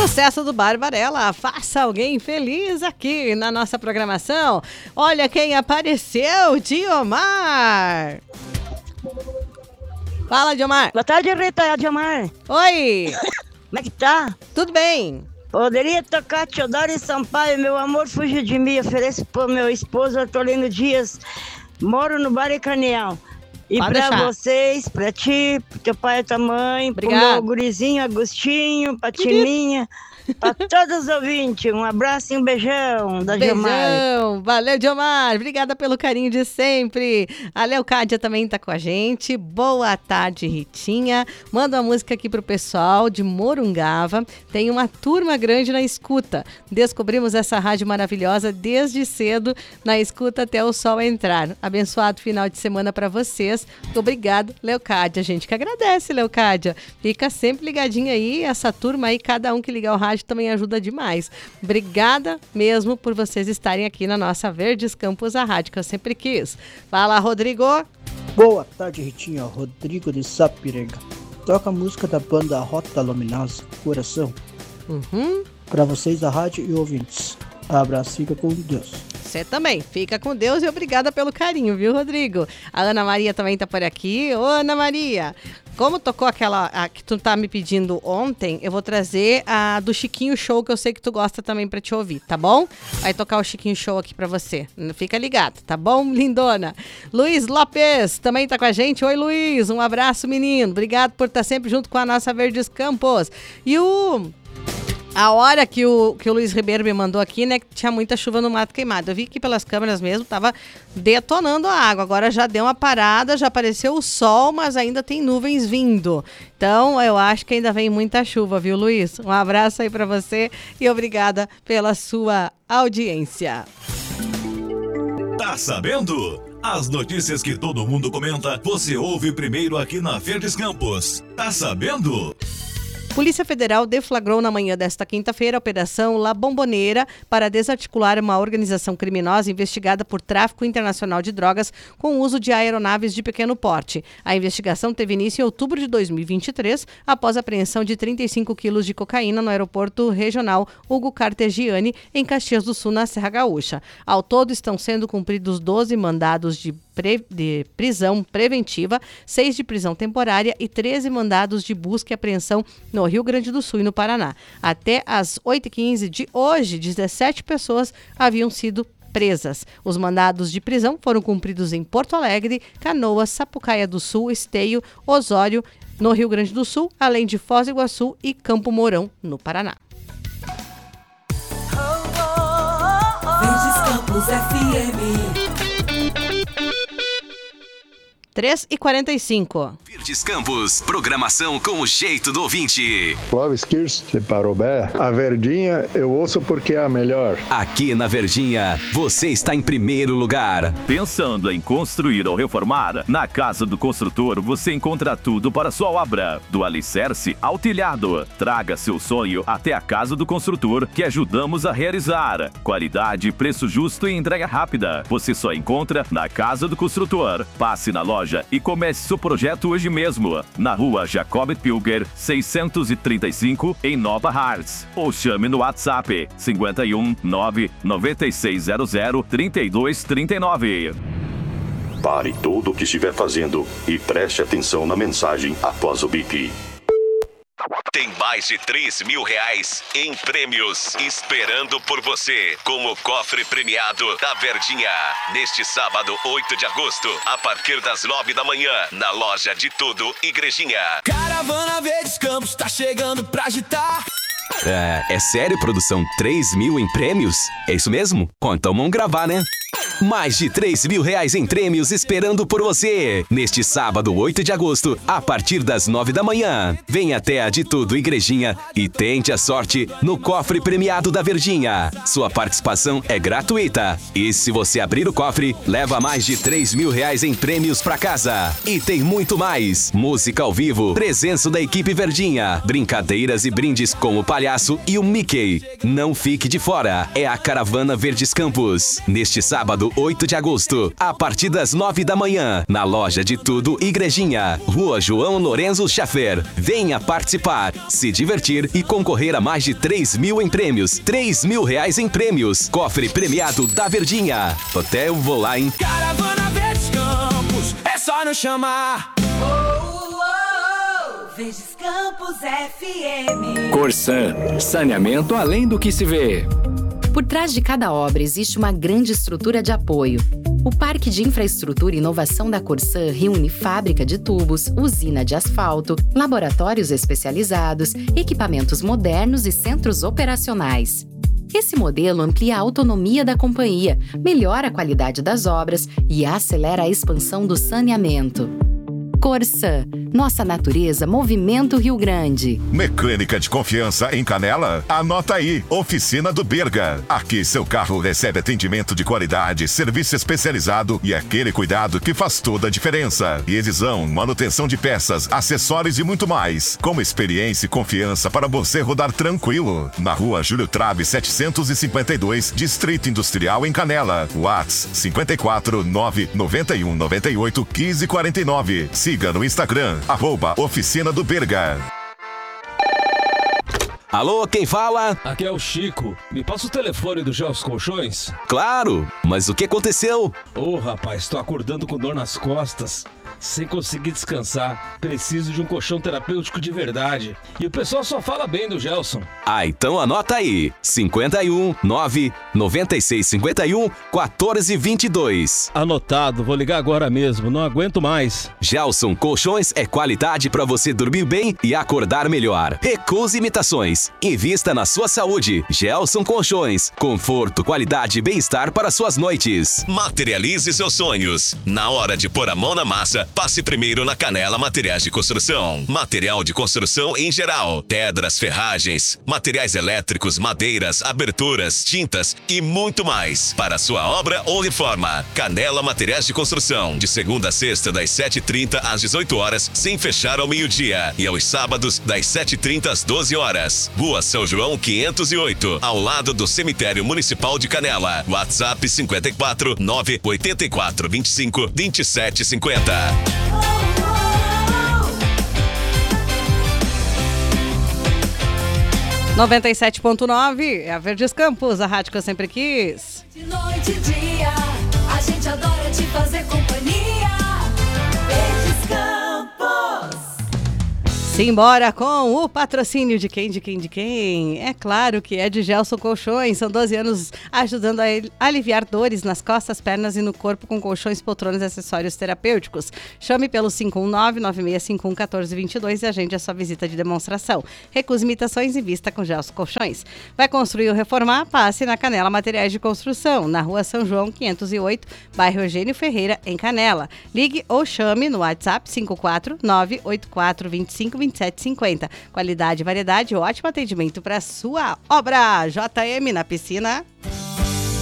Sucesso do Barbarella, faça alguém feliz aqui na nossa programação. Olha quem apareceu, Diomar. Fala, Diomar. Boa tarde, Rita, Diomar. Oi. Como é que tá? Tudo bem. Poderia tocar Teodoro Sampaio, meu amor fugiu de mim, ofereço pro meu esposo Artolino Dias, moro no Baricaneal. E pode pra deixar. vocês, pra ti, pro teu pai e tua mãe, obrigado. Pro meu gurizinho Agostinho, pra Tininha, pra todos os ouvintes, um abraço e um beijão da Diomar. Beijão, valeu, Diomar, obrigada pelo carinho de sempre. A Leocádia também tá com a gente. Boa tarde, Ritinha. Manda uma música aqui pro pessoal de Morungava. Tem uma turma grande na escuta. Descobrimos essa rádio maravilhosa desde cedo, na escuta até o sol entrar. Abençoado final de semana pra vocês. Obrigado, Leocádia. A gente que agradece, Leocádia. Fica sempre ligadinha aí, essa turma aí, cada um que ligar o rádio também ajuda demais. Obrigada mesmo por vocês estarem aqui na nossa Verdes Campos, a rádio que eu sempre quis. Fala, Rodrigo. Boa tarde, Ritinha. Rodrigo de Sapiranga. Toca a música da banda Rota Luminosa, Coração. Para vocês da rádio e ouvintes. Abraço, fica com Deus. Você também, fica com Deus e obrigada pelo carinho, viu, Rodrigo? A Ana Maria também tá por aqui. Ô, Ana Maria, como tocou aquela que tu tá me pedindo ontem, eu vou trazer a do Chiquinho Show, que eu sei que tu gosta também pra te ouvir, tá bom? Vai tocar o Chiquinho Show aqui pra você. Fica ligado, tá bom, lindona? Luiz Lopes também tá com a gente. Oi, Luiz, um abraço, menino. Obrigado por estar sempre junto com a nossa Verdes Campos. E a hora que o Luiz Ribeiro me mandou aqui, né, que tinha muita chuva no Mato Queimado. Eu vi que pelas câmeras mesmo tava detonando a água. Agora já deu uma parada, já apareceu o sol, mas ainda tem nuvens vindo. Então, eu acho que ainda vem muita chuva, viu, Luiz? Um abraço aí pra você e obrigada pela sua audiência. Tá sabendo? As notícias que todo mundo comenta, você ouve primeiro aqui na Verdes Campos. Tá sabendo? Polícia Federal deflagrou na manhã desta quinta-feira a Operação La Bombonera para desarticular uma organização criminosa investigada por tráfico internacional de drogas com o uso de aeronaves de pequeno porte. A investigação teve início em outubro de 2023, após a apreensão de 35 quilos de cocaína no aeroporto regional Hugo Cartegiani, em Caxias do Sul, na Serra Gaúcha. Ao todo, estão sendo cumpridos 12 mandados de prisão preventiva, 6 de prisão temporária e 13 mandados de busca e apreensão no Rio Grande do Sul e no Paraná. Até às 8h15 de hoje, 17 pessoas haviam sido presas. Os mandados de prisão foram cumpridos em Porto Alegre, Canoas, Sapucaia do Sul, Esteio, Osório, no Rio Grande do Sul, além de Foz do Iguaçu e Campo Mourão, no Paraná. Verdes Campos FM 3h45. Verdes Campos, programação com o jeito do ouvinte. Clóvis Kirst, de Parobé. A Verdinha eu ouço porque é a melhor. Aqui na Verdinha, você está em primeiro lugar. Pensando em construir ou reformar? Na Casa do Construtor você encontra tudo para sua obra. Do alicerce ao telhado. Traga seu sonho até a Casa do Construtor, que ajudamos a realizar. Qualidade, preço justo e entrega rápida. Você só encontra na Casa do Construtor. Passe na loja e comece seu projeto hoje mesmo, na rua Jacob Pilger, 635, em Nova Hartz. Ou chame no WhatsApp 51 99600 3239. Pare tudo o que estiver fazendo e preste atenção na mensagem após o bip. Tem mais de 3 mil reais em prêmios esperando por você, com o cofre premiado da Verdinha. Neste sábado, 8 de agosto, a partir das 9 da manhã, na loja de tudo, Igrejinha. Caravana Verdes Campos tá chegando pra agitar. É sério, produção? 3 mil em prêmios? É isso mesmo? Então vamos gravar, né? Mais de 3 mil reais em prêmios esperando por você. Neste sábado, 8 de agosto, a partir das 9 da manhã. Venha até a de tudo Igrejinha e tente a sorte no cofre premiado da Verdinha. Sua participação é gratuita. E se você abrir o cofre, leva mais de 3 mil reais em prêmios pra casa. E tem muito mais. Música ao vivo, presença da equipe Verdinha, brincadeiras e brindes com o palhaço e o Mickey. Não fique de fora. É a Caravana Verdes Campos. Neste sábado, sábado 8 de agosto, a partir das 9 da manhã, na loja de tudo Igrejinha, Rua João Lorenzo Schaffer. Venha participar, se divertir e concorrer a mais de 3 mil em prêmios. 3 mil reais em prêmios. Cofre premiado da Verdinha. Até eu vou lá, hein? Caravana Verdes Campos, é só nos chamar. Verdes Campos FM. Corsan, saneamento além do que se vê. Por trás de cada obra existe uma grande estrutura de apoio. O Parque de Infraestrutura e Inovação da Corsan reúne fábrica de tubos, usina de asfalto, laboratórios especializados, equipamentos modernos e centros operacionais. Esse modelo amplia a autonomia da companhia, melhora a qualidade das obras e acelera a expansão do saneamento. Corsan, nossa natureza, Movimento Rio Grande. Mecânica de confiança em Canela? Anota aí, Oficina do Berga. Aqui seu carro recebe atendimento de qualidade, serviço especializado e aquele cuidado que faz toda a diferença. Revisão, manutenção de peças, acessórios e muito mais. Com experiência e confiança para você rodar tranquilo. Na Rua Júlio Trave 752, Distrito Industrial em Canela. Whats 54 991 98 15 49. Siga no Instagram, @Oficina do Berga. Alô, quem fala? Aqui é o Chico. Me passa o telefone do Gelson Colchões? Claro, mas o que aconteceu? Rapaz, tô acordando com dor nas costas, sem conseguir descansar. Preciso de um colchão terapêutico de verdade. E o pessoal só fala bem do Gelson. Então anota aí, 51 9 96 51 14 22. Anotado, vou ligar agora mesmo, não aguento mais. Gelson Colchões é qualidade para você dormir bem e acordar melhor. Recuse imitações. Invista na sua saúde. Gelson Colchões. Conforto, qualidade e bem-estar para suas noites. Materialize seus sonhos. Na hora de pôr a mão na massa, passe primeiro na Canela Materiais de Construção. Material de construção em geral. Pedras, ferragens, materiais elétricos, madeiras, aberturas, tintas e muito mais. Para sua obra ou reforma. Canela Materiais de Construção. De segunda a sexta, das 7h30 às 18 horas, sem fechar ao meio-dia. E aos sábados, das 7h30 às 12 horas. Rua São João 508, ao lado do Cemitério Municipal de Canela. WhatsApp 54 984 25 27 50. 97.9 é a Verdes Campos, a rádio que eu sempre quis. De noite e dia, a gente adora te fazer companhia. Verdes Campos. Simbora com o patrocínio de quem? É claro que é de Gelson Colchões. São 12 anos ajudando a aliviar dores nas costas, pernas e no corpo com colchões, poltronas e acessórios terapêuticos. Chame pelo 519-9651-1422 e agende a sua visita de demonstração. Recuse imitações e vista com Gelson Colchões. Vai construir ou reformar? Passe na Canela Materiais de Construção, na Rua São João 508, bairro Eugênio Ferreira, em Canela. Ligue ou chame no WhatsApp 5498425 2750. Qualidade, variedade e ótimo atendimento para sua obra. JM na piscina.